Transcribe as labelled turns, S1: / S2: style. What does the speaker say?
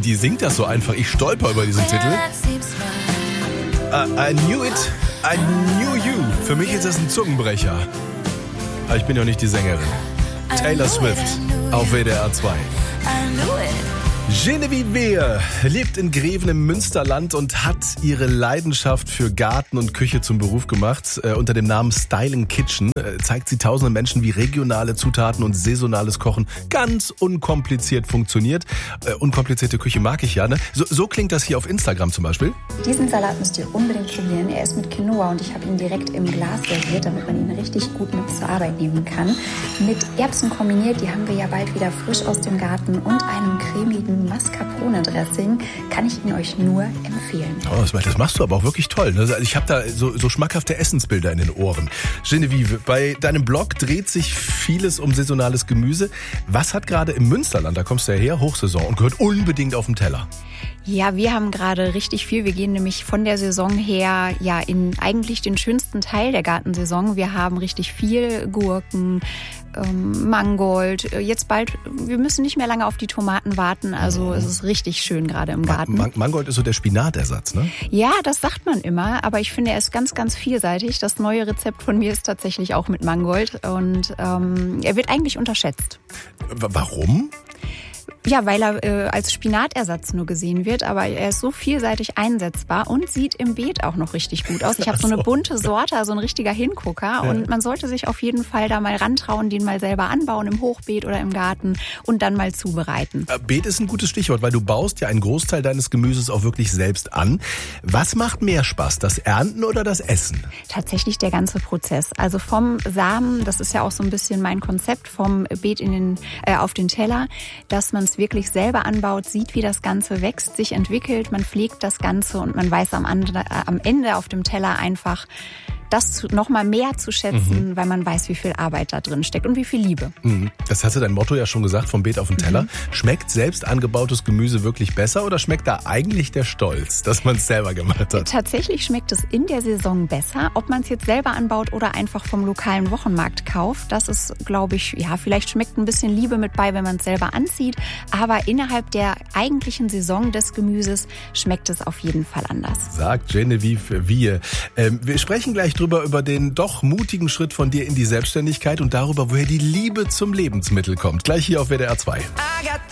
S1: Die singt das so einfach. Ich stolper über diesen Titel. I knew it, I knew you. Für mich ist das ein Zungenbrecher. Aber ich bin ja nicht die Sängerin. Taylor Swift auf WDR 2. Genevieve Wehe lebt in Greven im Münsterland und hat ihre Leidenschaft für Garten und Küche zum Beruf gemacht. Unter dem Namen Styling Kitchen zeigt sie tausenden Menschen, wie regionale Zutaten und saisonales Kochen ganz unkompliziert funktioniert. Unkomplizierte Küche mag ich ja, ne? So klingt das hier auf Instagram zum Beispiel.
S2: Diesen Salat müsst ihr unbedingt probieren. Er ist mit Quinoa und ich habe ihn direkt im Glas serviert, damit man ihn richtig gut mit zur Arbeit nehmen kann. Mit Erbsen kombiniert, die haben wir ja bald wieder frisch aus dem Garten, und einem cremigen Mascarpone-Dressing kann ich ihn euch nur empfehlen.
S1: Oh, das machst du aber auch wirklich toll. Ich habe da so schmackhafte Essensbilder in den Ohren. Genevieve, bei deinem Blog dreht sich vieles um saisonales Gemüse. Was hat gerade im Münsterland, da kommst du ja her, Hochsaison und gehört unbedingt auf den Teller?
S2: Ja, wir haben gerade richtig viel. Wir gehen nämlich von der Saison her ja in eigentlich den schönsten Teil der Gartensaison. Wir haben richtig viel Gurken, Mangold. Jetzt bald, wir müssen nicht mehr lange auf die Tomaten warten. Also es ist richtig schön gerade im Garten.
S1: Mangold ist so der Spinatersatz, ne?
S2: Ja, das sagt man immer. Aber ich finde, er ist ganz, ganz vielseitig. Das neue Rezept von mir ist tatsächlich auch mit Mangold. Und er wird eigentlich unterschätzt.
S1: Warum?
S2: Ja, weil er als Spinatersatz nur gesehen wird, aber er ist so vielseitig einsetzbar und sieht im Beet auch noch richtig gut aus. Ich habe so eine bunte Sorte, also ein richtiger Hingucker, und man sollte sich auf jeden Fall da mal rantrauen, den mal selber anbauen im Hochbeet oder im Garten und dann mal zubereiten.
S1: Beet ist ein gutes Stichwort, weil du baust ja einen Großteil deines Gemüses auch wirklich selbst an. Was macht mehr Spaß, das Ernten oder das Essen?
S2: Tatsächlich der ganze Prozess. Also vom Samen, das ist ja auch so ein bisschen mein Konzept, vom Beet auf den Teller, dass man es wirklich selber anbaut, sieht, wie das Ganze wächst, sich entwickelt, man pflegt das Ganze und man weiß am Ende auf dem Teller einfach, das noch mal mehr zu schätzen, weil man weiß, wie viel Arbeit da drin steckt und wie viel Liebe.
S1: Das hast du dein Motto ja schon gesagt, vom Beet auf den Teller. Schmeckt selbst angebautes Gemüse wirklich besser oder schmeckt da eigentlich der Stolz, dass man es selber gemacht hat?
S2: Tatsächlich schmeckt es in der Saison besser. Ob man es jetzt selber anbaut oder einfach vom lokalen Wochenmarkt kauft, das ist, glaube ich, ja, vielleicht schmeckt ein bisschen Liebe mit bei, wenn man es selber anzieht. Aber innerhalb der eigentlichen Saison des Gemüses schmeckt es auf jeden Fall anders. Sagt
S1: Genevieve Wehe. Wir sprechen gleich drüber, über den doch mutigen Schritt von dir in die Selbstständigkeit und darüber, woher die Liebe zum Lebensmittel kommt. Gleich hier auf WDR 2.